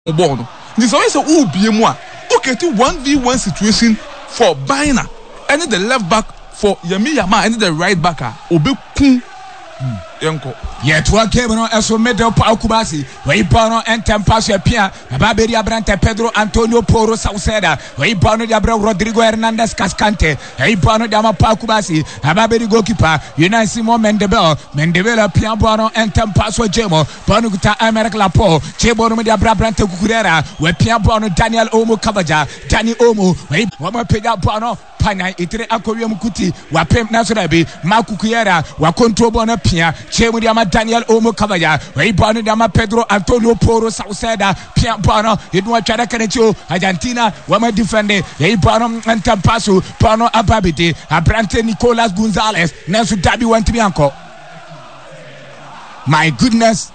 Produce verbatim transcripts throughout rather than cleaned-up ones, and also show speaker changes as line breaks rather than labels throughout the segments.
Obono. This always a who be moi. Okay, to one v one situation for Baina. Any the left back for Yami Yama, any the right backer. Obe kun. Yanko.
Yet what came on as middle Pau Kubasi, where he born and Tempasha Pia, Baberi Abrante Pedro Antonio Poro Sauceda, where he born Abra Rodrigo Hernandez Cascante, he born Dama Pau Kubasi, Baberi goalkeeper, Unasimo Mendebel, Mendebela Pia Bono and Tempaso Jemo, Bonuta America Lapo, Chebono Media Brabante Cucurera, where Pia Bono Daniel Omo Kavaja, Danny Omo, where Wama Pega Bono. Pana itere akoria mukuti wa pem nasodabi makukuyera wa control bona pia chemu diama Daniel Omo Kavaya wa ibano diama Pedro Antonio Poro Sauceda pia bono edwa chara kanetio Argentina wa ma defende e ibano antampasu bono ababiti Abrante Nicolas Gonzalez naso dabi wanti bianko. My goodness,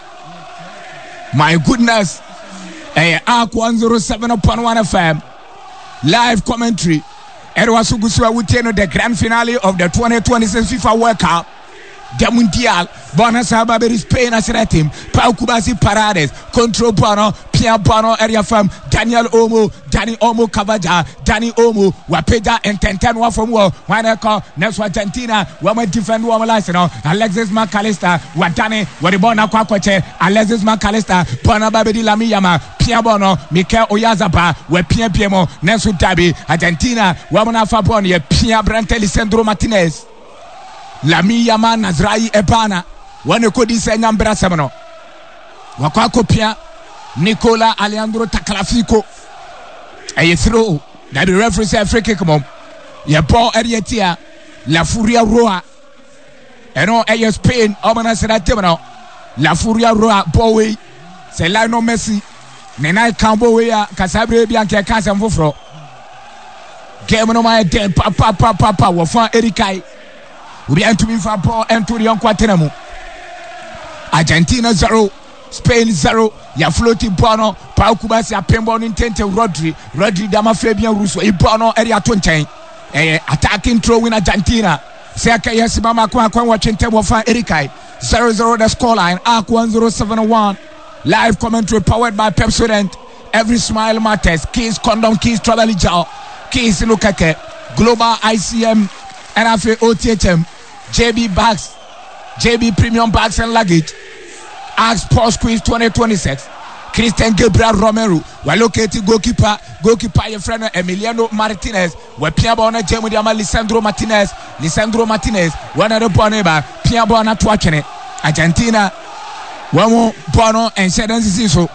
my goodness. eh Arc one oh seven point one F M live commentary. Erwasu Gusua Wuteno, the grand finale of the twenty twenty-six FIFA World Cup. The Mundial, Bonasa Baberi Spain as a team, Pau Kubasi Parades, Control Bono, Pierre Bono, Area Farm, Daniel Omo, Danny Omo Kavaja, Danny Omo, Wapeda and Tentanwa from War, Wanaka, Next Argentina, Wama defend Wama Lasino, Alexis McAllister, Watane, Wadibona Kwakwache, Alexis McAllister, Bona Babedi Lamiyama, Pierre Bono, Mikel Oyazaba, where Pierre Piemo, Nesu Dabi, Argentina, Wamana Faboni, Pierre Brante Lisandro Martinez. Lami Yama Nazrai Ebana wane kodi se nyambra semno wakwa kopia Nicola Alejandro Takalafiko aye throw that the referee say free kick mom ye ball area La Furia Roa eno aye Spain omana se that temno La Furia Roa ball way se Lionel Messi nena kambo we ya kasabre bia nke ka sem foforo game no my den papa papa papa wo fan Erikai we be to be for ball and to the Unquatenamo. Argentina zero, Spain zero, ya floating Bono, Pau Kubasi, a Pembon intente Rodri, Rodri Dama Fabian Russo, a Bono area twenty, a attacking throw in Argentina. Seka Yasimama Kwan watching Temo Fan Erikai, zero zero the scoreline, Arc one oh seven one, live commentary powered by Pepsodent. Every smile matters, Keys Condom, Keys Travel Jao, Keys Lukake, Global I C M, N F A O T H M, J B Bags, J B Premium Bags and Luggage, Arc Sports Quiz twenty twenty-six, Christian Gabriel Romero, we're located goalkeeper, goalkeeper your friend Emiliano Martinez, we're Piabona Jemudiama Lisandro Martinez, Lisandro Martinez, one of the Boneba, Piabona Twachene, Argentina, one Bono and Shedan Siso,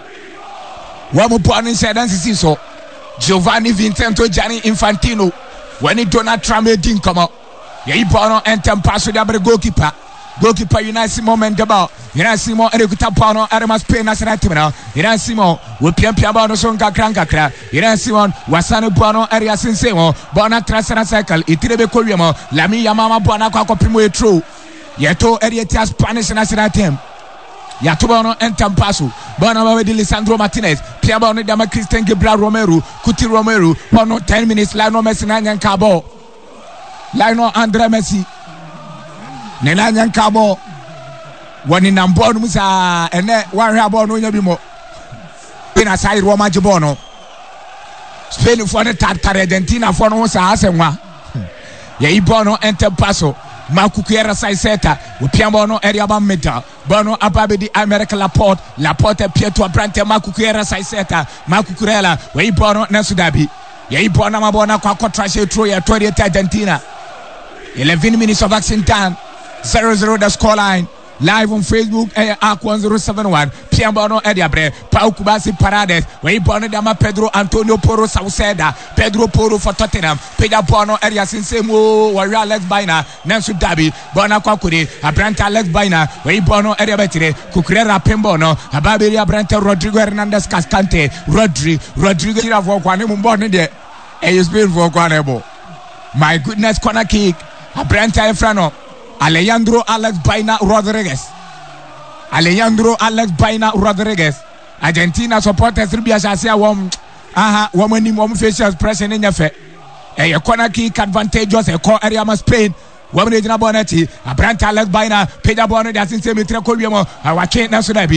one more Bono and Shedan Siso, Giovanni Vincento Gianni Infantino. When it Donald Trump didn't come up, ye Bono and Tempaso de goalkeeper, goalkeeper Unasimo Mendebal, Unasimo Erikuta Bono, Aramas Spain as an terminal, Unasimo, with Pimpia Bono Sonka Crankakra, Unasimo, Wasano Bono, Area Sinsemo, Bona Trasana Cycle, Itirebe Koryamo, Lami Yamama Bona Kakopimo True, Yeto Erieta Spanish national team. Yatubono and Tampasu, Bono de Lisandro Martinez, Piabono Dama Christian Gabriel Romero, Kuti Romero, Bono ten minutes, Lionel Messi Nanyan Cabo, Lionel Andre Messi, Nenanyan Cabo, one in Ambon Musa, and then one Rabono Yabimo, in a side Roma Jabono, Spain for the Tartar Argentina for Nosa Asenwa, Yaibono and Tampaso. Makukera Saiseta, Piamono area Meta, Bono Ababedi America Laporte, Laporte Pietro Brante Makukera Saiseta, Makukurela, Way Bono Nasudabi, Yay Bona Mabona Quaco Trashe Troya, twentieth Argentina. eleven minutes of action time, zero zero the scoreline. Live on Facebook, eh, Arc one oh seven one, Piambono Ediabre, Pau Kubasi Parades, Way Bono Dama Pedro Antonio Poro Sauceda, Pedro Poro for Tottenham, Pedro Bono Area Sinsemo, Warrior Alex Baina, Nansu Dabi, Bona Kwakuri, Abranta Alex Baina, Way Bono Area Betire, Cucurera Pembono, Ababeria Branta Rodrigo Hernandez Cascante, Rodri, Rodrigo Tiravoquane Born there, a is been for Quanebo. My goodness, corner kick, Abranta Efrano. Alejandro Alex Baina Rodriguez. Alejandro Alex Baina Rodriguez. Argentina supporters Ribia Shasia wom aha woman in one facial expression in your face. A corner kick advantageous a core area of Spain. Woman in Bonetti, Abranta Alex Baina, Pedro Bono, that's in Semitre Colbiamo, our chain Nasudabi.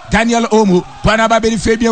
Daniel Omo, Panaba Fabian